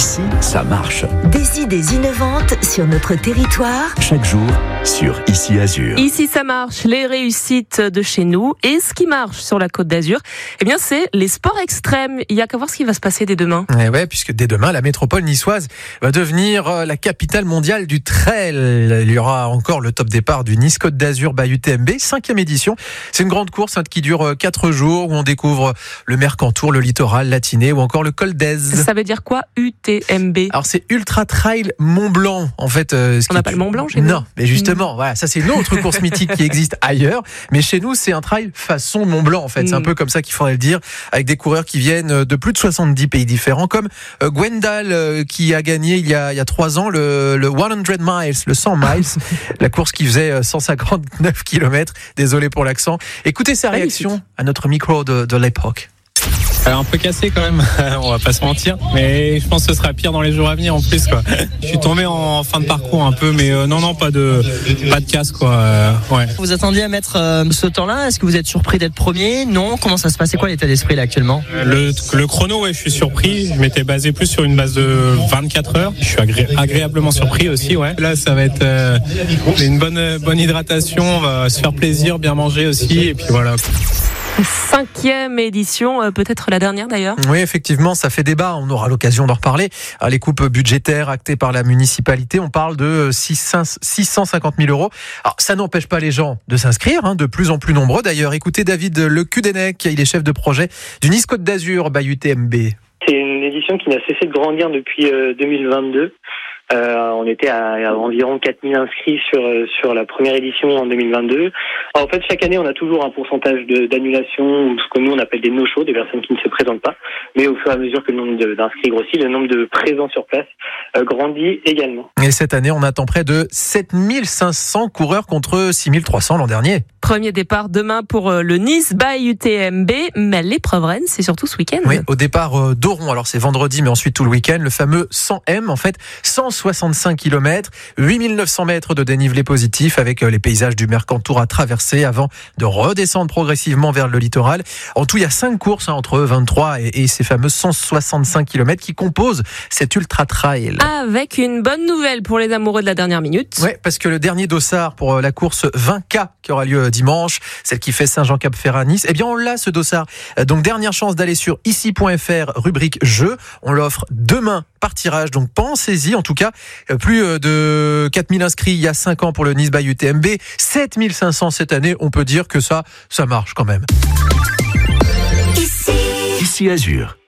Ici, ça marche. Des idées innovantes sur notre territoire. Chaque jour, sur Ici Azur. Ici, ça marche. Les réussites de chez nous. Et ce qui marche sur la Côte d'Azur, eh bien, c'est les sports extrêmes. Il y a qu'à voir ce qui va se passer dès demain. Et ouais, puisque dès demain, la métropole niçoise va devenir la capitale mondiale du trail. Il y aura encore le top départ du Nice Côte d'Azur by UTMB, 5e édition. C'est une grande course qui dure 4 jours où on découvre le Mercantour, le littoral, l'Atinée ou encore le Col d'Èze. Ça veut dire quoi, UTMB? Alors c'est Ultra Trail Mont Blanc en fait. On n'a pas le Mont Blanc chez nous. Non, mais justement, voilà, ça c'est une autre course mythique qui existe ailleurs. Mais chez nous, c'est un trail façon Mont Blanc en fait. C'est un peu comme ça qu'il faudrait le dire, avec des coureurs qui viennent de plus de 70 pays différents, comme Gwendal qui a gagné il y a 3 ans le 100 miles, le 100 miles, la course qui faisait 159 km. Désolé pour l'accent. Écoutez sa réaction à notre micro de l'époque. Un peu cassé quand même, on va pas se mentir, mais je pense que ce sera pire dans les jours à venir en plus quoi. Je suis tombé en fin de parcours un peu, mais non, pas de casse quoi. Ouais. Vous attendiez à mettre ce temps-là? Est-ce que vous êtes surpris d'être premier? Non. Comment ça se passe? C'est quoi l'état d'esprit là actuellement? Le chrono, ouais, je suis surpris. Je m'étais basé plus sur une base de 24 heures. Je suis agréablement surpris aussi, ouais. Là, ça va être une bonne hydratation, on va se faire plaisir, bien manger aussi, et puis voilà. 5e édition, peut-être la dernière d'ailleurs. Oui, effectivement, ça fait débat. On aura l'occasion d'en reparler. Les coupes budgétaires actées par la municipalité, on parle de 650 000 euros. Alors, ça n'empêche pas les gens de s'inscrire, de plus en plus nombreux. D'ailleurs, écoutez David Lecudenec, il est chef de projet du Nice Côte d'Azur by UTMB. C'est une édition qui n'a cessé de grandir depuis 2022. On était à environ 4000 inscrits sur la première édition en 2022. Alors, en fait, chaque année, on a toujours un pourcentage d'annulation, ou ce que nous on appelle des no-shows, des personnes qui ne se présentent pas. Mais au fur et à mesure que le nombre d'inscrits grossit, le nombre de présents sur place grandit également. Et cette année, on attend près de 7500 coureurs contre 6300 l'an dernier. Premier départ demain pour le Nice by UTMB, mais l'épreuve reine, c'est surtout ce week-end. Oui, au départ d'Oron, alors c'est vendredi, mais ensuite tout le week-end, le fameux 100M, en fait, 165 km, 8900 mètres de dénivelé positif avec les paysages du Mercantour à traverser avant de redescendre progressivement vers le littoral. En tout, il y a 5 courses entre 23 et ces fameux 165 km qui composent cet ultra trail. Avec une bonne nouvelle pour les amoureux de la dernière minute. Oui, parce que le dernier dossard pour la course 20K qui aura lieu dimanche, celle qui fait Saint-Jean-Cap-Ferrat-Nice, eh bien on l'a ce dossard. Donc dernière chance d'aller sur ici.fr, rubrique jeu. On l'offre demain par tirage, donc pensez-y. En tout cas, plus de 4000 inscrits il y a 5 ans pour le Nice by UTMB, 7500 cette année. On peut dire que ça marche quand même. Ici Azur.